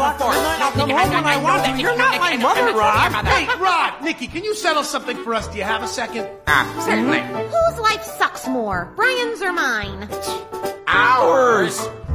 before. I'll come home when I want to. You're not my mother, Rod. Hey, Rod, Nikki, can you settle something for us? Do you have a second? Certainly. Whose life sucks more, Brian's or mine? Ours.